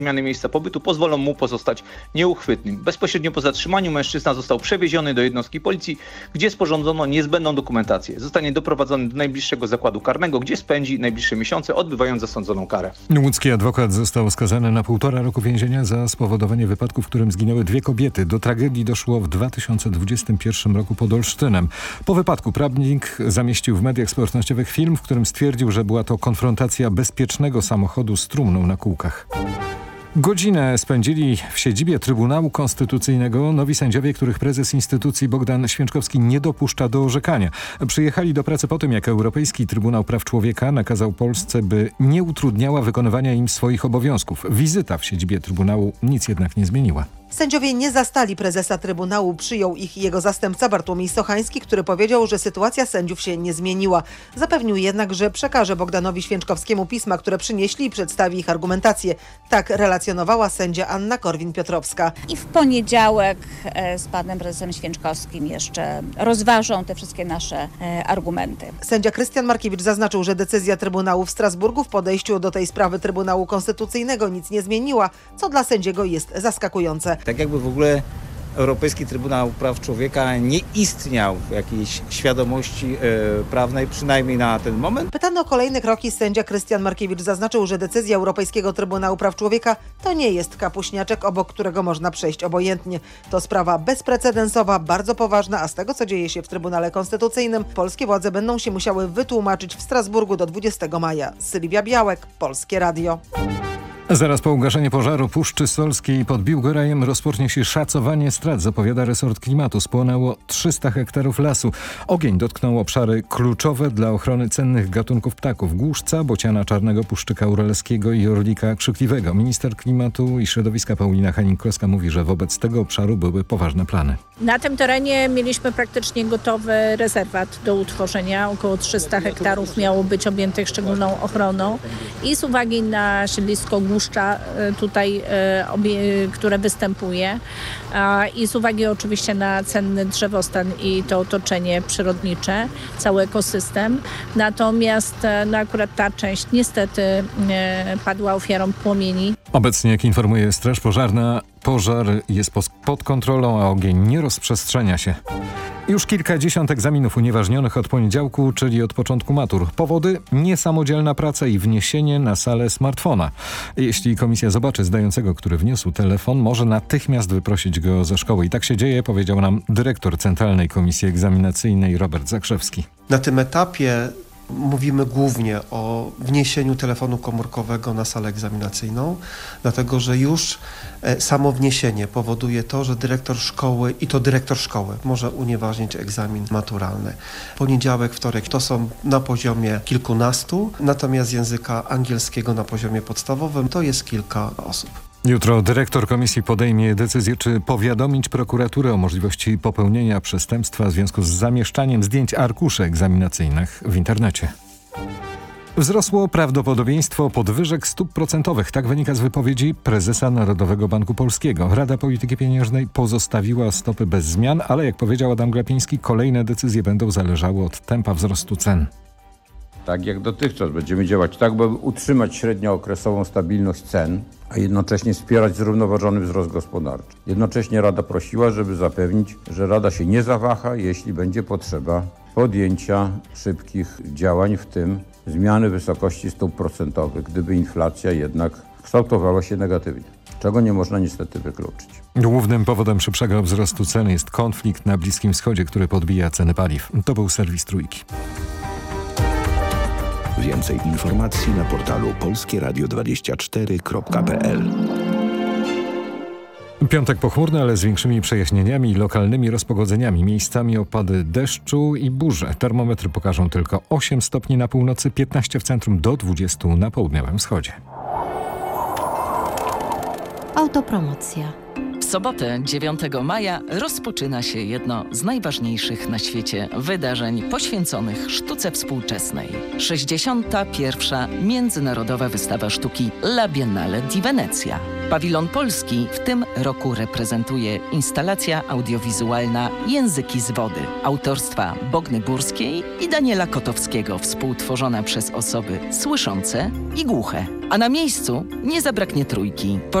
zmiany miejsca pobytu pozwolą mu pozostać nieuchwytnym. Bezpośrednio po zatrzymaniu mężczyzna został przewieziony do jednostki policji, gdzie sporządzono niezbędną dokumentację. Zostanie doprowadzony do najbliższego zakładu karnego, gdzie spędzi najbliższe miesiące, odbywając zasądzoną karę. Łódzki adwokat został skazany na 1,5 roku więzienia za spowodowanie wypadku, w którym zginęły 2 kobiety. Do tragedii doszło w 2021 roku pod Olsztynem. Po wypadku prawnik zamieścił w mediach społecznościowych film, w którym stwierdził, że była to konfrontacja bezpiecznego samochodu z trumną na kółkach. Godzinę spędzili w siedzibie Trybunału Konstytucyjnego nowi sędziowie, których prezes instytucji Bogdan Święczkowski nie dopuszcza do orzekania. Przyjechali do pracy po tym, jak Europejski Trybunał Praw Człowieka nakazał Polsce, by nie utrudniała wykonywania im swoich obowiązków. Wizyta w siedzibie Trybunału nic jednak nie zmieniła. Sędziowie nie zastali prezesa Trybunału, przyjął ich jego zastępca Bartłomiej Sochański, który powiedział, że sytuacja sędziów się nie zmieniła. Zapewnił jednak, że przekaże Bogdanowi Święczkowskiemu pisma, które przynieśli i przedstawi ich argumentację. Tak relacjonowała sędzia Anna Korwin-Piotrowska. I w poniedziałek z panem prezesem Święczkowskim jeszcze rozważą te wszystkie nasze argumenty. Sędzia Krystian Markiewicz zaznaczył, że decyzja Trybunału w Strasburgu w podejściu do tej sprawy Trybunału Konstytucyjnego nic nie zmieniła, co dla sędziego jest zaskakujące. Tak jakby w ogóle Europejski Trybunał Praw Człowieka nie istniał w jakiejś świadomości prawnej, przynajmniej na ten moment. Pytany o kolejne kroki, sędzia Krystian Markiewicz zaznaczył, że decyzja Europejskiego Trybunału Praw Człowieka to nie jest kapuśniaczek, obok którego można przejść obojętnie. To sprawa bezprecedensowa, bardzo poważna, a z tego, co dzieje się w Trybunale Konstytucyjnym, polskie władze będą się musiały wytłumaczyć w Strasburgu do 20 maja. Sylwia Białek, Polskie Radio. Zaraz po ugaszeniu pożaru Puszczy Solskiej pod Biłgorajem rozpocznie się szacowanie strat, zapowiada resort klimatu. Spłonęło 300 hektarów lasu. Ogień dotknął obszary kluczowe dla ochrony cennych gatunków ptaków: głuszca, bociana czarnego, puszczyka uralskiego i orlika krzykliwego. Minister klimatu i środowiska Paulina Hennig-Kloska mówi, że wobec tego obszaru były poważne plany. Na tym terenie mieliśmy praktycznie gotowy rezerwat do utworzenia. Około 300 hektarów miało być objętych szczególną ochroną i z uwagi na siedlisko głuszcza tutaj, które występuje, i z uwagi oczywiście na cenny drzewostan i to otoczenie przyrodnicze, cały ekosystem. Natomiast akurat ta część niestety padła ofiarą płomieni. Obecnie, jak informuje Straż Pożarna, pożar jest pod kontrolą, a ogień nie rozprzestrzenia się. Już kilkadziesiąt egzaminów unieważnionych od poniedziałku, czyli od początku matur. Powody: niesamodzielna praca i wniesienie na salę smartfona. Jeśli komisja zobaczy zdającego, który wniósł telefon, może natychmiast wyprosić go ze szkoły. I tak się dzieje, powiedział nam dyrektor Centralnej Komisji Egzaminacyjnej Robert Zakrzewski. Na tym etapie mówimy głównie o wniesieniu telefonu komórkowego na salę egzaminacyjną, dlatego że już samo wniesienie powoduje to, że dyrektor szkoły, i to dyrektor szkoły, może unieważnić egzamin maturalny. Poniedziałek, wtorek to są na poziomie kilkunastu, natomiast języka angielskiego na poziomie podstawowym to jest kilka osób. Jutro dyrektor komisji podejmie decyzję, czy powiadomić prokuraturę o możliwości popełnienia przestępstwa w związku z zamieszczaniem zdjęć arkuszy egzaminacyjnych w internecie. Wzrosło prawdopodobieństwo podwyżek stóp procentowych. Tak wynika z wypowiedzi prezesa Narodowego Banku Polskiego. Rada Polityki Pieniężnej pozostawiła stopy bez zmian, ale jak powiedział Adam Glapiński, kolejne decyzje będą zależały od tempa wzrostu cen. Tak jak dotychczas będziemy działać tak, by utrzymać średniookresową stabilność cen, a jednocześnie wspierać zrównoważony wzrost gospodarczy. Jednocześnie Rada prosiła, żeby zapewnić, że Rada się nie zawaha, jeśli będzie potrzeba podjęcia szybkich działań, w tym zmiany wysokości stóp procentowych, gdyby inflacja jednak kształtowała się negatywnie, czego nie można niestety wykluczyć. Głównym powodem szybszego wzrostu cen jest konflikt na Bliskim Wschodzie, który podbija ceny paliw. To był serwis Trójki. Więcej informacji na portalu polskieradio24.pl. Piątek pochmurny, ale z większymi przejaśnieniami i lokalnymi rozpogodzeniami. Miejscami opady deszczu i burze. Termometry pokażą tylko 8 stopni na północy, 15 w centrum, do 20 na południowym wschodzie. Autopromocja. sobotę 9 maja rozpoczyna się jedno z najważniejszych na świecie wydarzeń poświęconych sztuce współczesnej. 61. Międzynarodowa Wystawa Sztuki La Biennale di Venezia. Pawilon polski w tym roku reprezentuje instalacja audiowizualna Języki z wody autorstwa Bogny Burskiej i Daniela Kotowskiego, współtworzona przez osoby słyszące i głuche. A na miejscu nie zabraknie trójki.